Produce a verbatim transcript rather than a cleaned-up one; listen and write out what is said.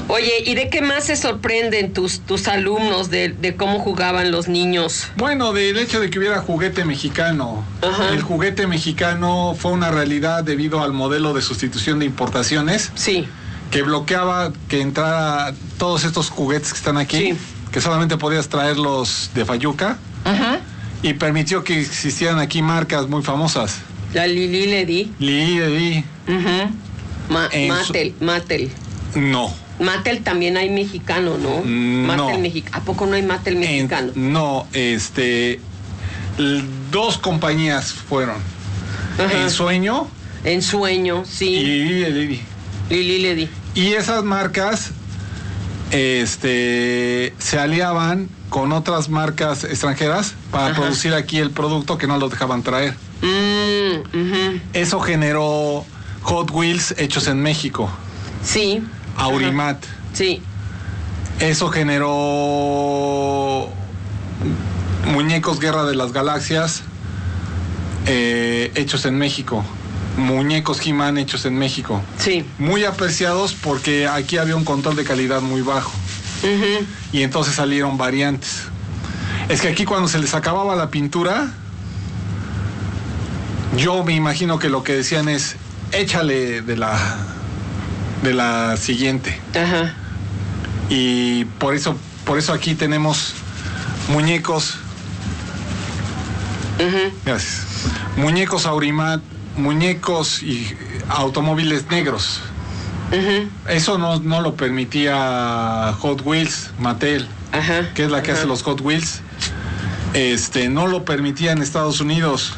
Oye, ¿y de qué más se sorprenden tus, tus alumnos de, de cómo jugaban los niños? Bueno, del hecho de que hubiera juguete mexicano. Ajá. El juguete mexicano fue una realidad debido al modelo de sustitución de importaciones. Sí. Que bloqueaba que entrara todos estos juguetes que están aquí, Sí. que solamente podías traerlos de Fayuca. Ajá. Y permitió que existieran aquí marcas muy famosas. La Lili Ledi. Lili Ledi. Uh-huh. Ma En Mattel, su... Mattel. No. Mattel también hay mexicano, ¿no? No. Mattel mexicano. ¿A poco no hay Mattel mexicano? En... No, este... Dos compañías fueron. Ajá. Ensueño. Ensueño, sí. Y Lili Ledi. Lili Ledi. Y esas marcas este, se aliaban con otras marcas extranjeras para Ajá. producir aquí el producto que no los dejaban traer. Mm, uh-huh. Eso generó Hot Wheels hechos en México. Sí. Aurimat. Ajá. Sí. Eso generó muñecos Guerra de las Galaxias eh, hechos en México. Muñecos He-Man hechos en México. Sí. Muy apreciados porque aquí había un control de calidad muy bajo. Uh-huh. Y entonces salieron variantes. Es que aquí cuando se les acababa la pintura, yo me imagino que lo que decían es, échale de la de la siguiente. Ajá. Y por eso, por eso aquí tenemos muñecos. Uh-huh. Gracias. Muñecos Aurimat, muñecos y automóviles negros. Uh-huh. Eso no, no lo permitía Hot Wheels, Mattel, Ajá. que es la que Ajá. hace los Hot Wheels. Este, no lo permitía en Estados Unidos.